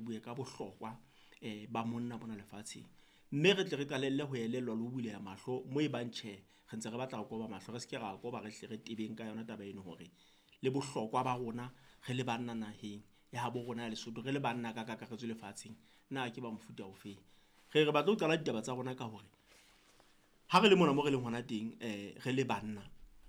bue ka bohlokwa ba monna bona lefatsheng, mme re tle re qalelle ho elellwa le ho buleha mahlo mo e bang tjhe re ntse re batla ho koba mahlo, re se ke ra koba re hle re tebeng ka yona taba eno hore le bohlokwa ba rona re le banna naheng ya habo rona ya Lesotho, re le banna ka kakaretso lefatsheng na ke ba mofuta ofeng. Re batla ho qala ditaba tsa rona ka hore ha re le mona mo re leng hona teng re le banna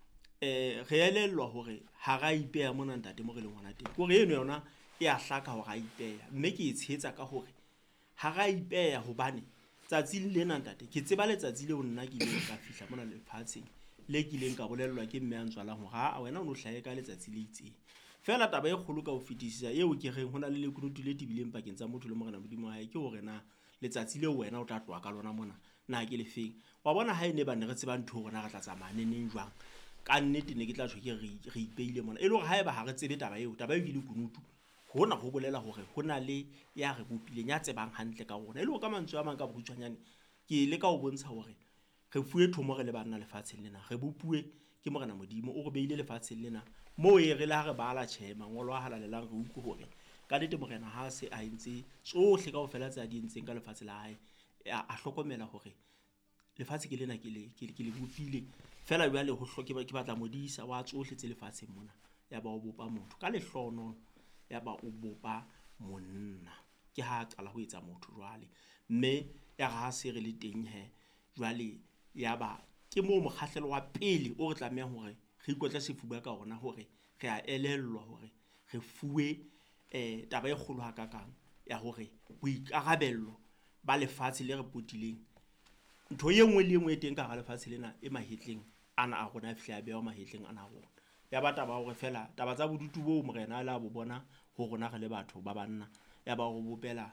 re elellwa hore ha ra ipeha mona ntate mo re leng hona teng, hore eno yona e a hlaka hore a ipeha, mme ke e tshehetsa ka hore ha ra ipeha hobane tsatsing lena ntate ke tseba letsatsi leo nna ke ileng ka fihla mona lefatsheng le ke ileng ka bolellwa ke mme a ntswalang hore ha wena o no hlahe ka letsatsi le itseng. Fela taba e kgolo ka ho fetisisa eo ke reng hona le lekunutu le tibileng pakeng tsa motho le morena modimo wa hae ke hore na letsatsi leo wena o tla tloha ka lona mona na ke lefeng. Wa bona ha ene ba ne re tseba ntho hore na re tla tsamaya neneng jwang, ka nnete ne ke tla tjho ke re ipeile mona e le hore haeba ha re tsebe taba eo ke lekunutu, hona ho bolela hore ho na le ya re bopileng ya tsebang hantle ka rona, e le hore ka mantswe a mang ka bokgutshwanyane ke le ka ho bontsha hore re fuwe thomo re le banna lefatsheng lena, re bopuwe ke morena modimo o re beile lefatsheng lena moo re le ha re bala tjhe mangolo a halalelang re utlwe hore ka nnete morena ha se a entse tsohle kaofela tse a di entseng ka lefatshe la hae, a hlokomela hore lefatshe ke lena ke le bopile fela jwale ho hloke ke batla modisa wa tsohle tse lefatsheng mona, ya ba o bopa motho ka lehlono, ya ba o bopa monna ke ha qala ho etsa motho jwale, mme ya ha se re le teng jwale ya ba ke moo mokgahlelo wa pele o re tlamehang hore re ikotle sefuba ka ona hore re a elellwa hore re fuwe taba e kgolo ha kakang ya hore boikarabello ba lefatshe le re potileng ntho e nngwe le nngwe e teng ka hara lefatshe lena e mahetleng ana a rona a fihla a bewa mahetleng ana a rona, ya ba taba hore fela taba tsa bodutu bo morena la bo bona ho rona re le batho ba banna, ya ba ho bopela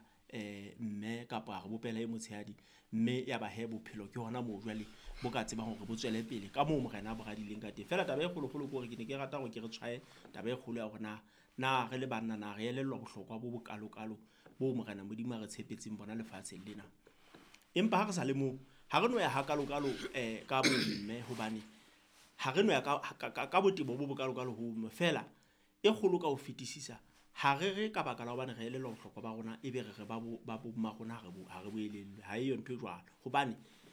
mme kapa re bopela e motshehadi, mme ya ba he bophelo ke hona moo jwale bo ka tsebang hore bo tswele pele ka moo morena bo radileng ka teng. Fela taba e kgolo kgolo ke hore ke ne ke rata hore ke re tshwae taba e kgolo ya hore na re le banna na re elellwa bohlokwa bo bokalokalo bo morena modimo a re tshepetseng bona lefatsheng lena. Empa ha re sa le moo ha re no ya hakalokalo ka bomme hobane ha re no ya ka botebo bo bokalokalo ho mme, fela e kgolo ka ho fetisisa ha re ka baka la hobane re elellwa bohlokwa ba rona ebe re ba bo ma rona ha re boelellwe, ha eyo ntho e jwalo hobane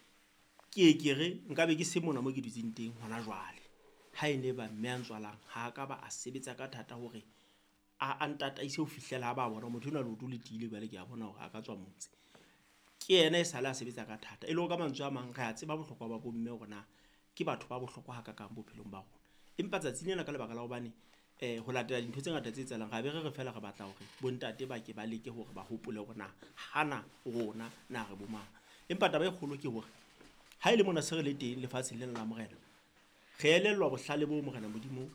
ke re nkabe ke se mona mo ke dutseng teng hona jwale ha ene ba mme a ntswalang ha ka ba a sebetsa ka thata hore a ntataise ho fihlela ha ba bona motho ona le le tile jwale ke a bona hore a ka tswa motse, ke yena e sale a sebetsa ka thata e le ka mantswe a mang re a tseba bohlokwa ba bomme hore na ke batho ba bohlokwa ha kakang bophelong ba rona. Empa tsatsing lena ka lebaka la hobane ho latela dintho tse ngata tse etsahalang ra be re fela re batla hore bontate ba ke ba leke hore ba hopole hore na hana rona na re bo mang. Empa taba e kgolo ke hore ha ile mona se re le teng lefatsheng lena la morena re elellwa bohlale bo morena modimo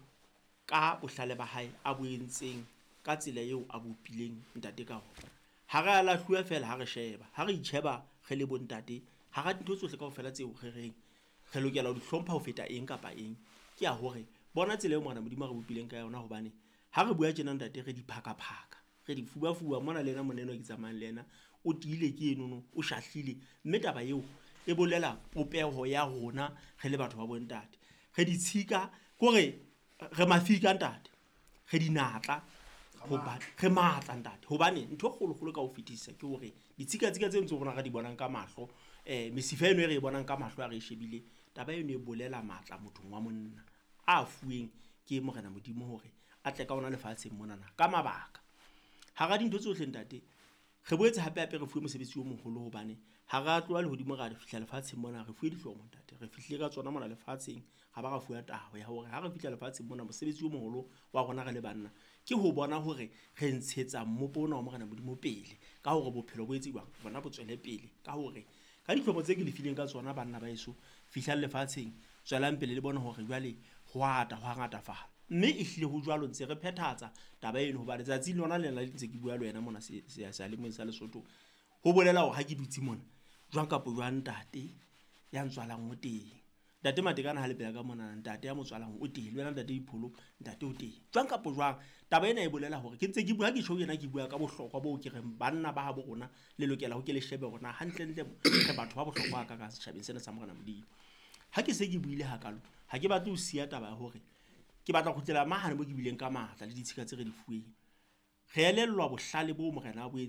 ka bohlale ba hae a bo entseng ka tsela eo a bopileng ntate ka hona. Ha re la hluwa fela ha re sheba, ha re itjheba re le bontate ha ra dintho tsohle kaofela tseo re reng re lokela ho di hlompha ho feta eng kapa eng, ke ya hore bona tsela eo morena modimo re bopileng ka yona hobane ha re bua tjena ntate re di phaka re di fuwa mona le ena moneno ke tsamayang le ena o tiile ke enono o shahlile, mme taba eo e bolela popeho ya rona re le batho ba bontate, re di tshika kore re mafika ntate, re di natla hobane re matla ntate, hobane ntho kgolo ka ho fetisisa ke hore ditshika-tsika tse ntse rona re di bonang ka mahlo mesifa eno e re e bonang ka mahlo a re shebile, taba eno e bolela matla mothong wa monna a fuweng ke morena modimo hore a tle ka ona lefatsheng monana ka mabaka. Ha ra dintho tsohle ntate re boetse hape re fuwe mosebetsi o moholo hobane ha ra tloha le hodimo ra fihla lefatsheng mona re fuwe dihlomo ntate, re fihlile ka tsona mona lefatsheng ha ba ra fuwa taho ya hore ha re fihla lefatsheng mona mosebetsi o moholo wa rona re le banna ke ho bona hore re ntshetsa mmopo ona wa morena modimo pele ka hore bophelo bo etse jwang bona bo tswele pele ka hore ka dihlomo tse ke le fileng ka tsona banna ba eso fihlang lefatsheng tswelang pele le bona hore jwale ho ata ho ngatafala, mme e hlile ho jwalo ntse re phethahatsa taba eno hobane letsatsi lona le nna le ntse ke bua le wena mona se le mong sa Lesotho ho bolela hore ha ke dutse mona jwang kapo jwang ntate ya ntswalang o teng, ntate Matekane ha le pela ka mona ntate ya motswalang o teng, le wena ntate Dipholo ntate o teng jwang kapo jwang. Taba ena e bolela hore ke ntse ke bua ke tjho yena ke bua ka bohlokwa bo ke reng banna ba habo rona le lokela ho ke le shebe rona hantle re batho ba bohlokwa ka setjhabeng sena sa morena modimo. Ha ke se ke buile hakalo ha ke batle ho siya taba ya hore ke batla ho kgutlela mahane mo ke bileng ka matla le ditshika tse re di fuweng, re elellwa bohlale bo morena a bo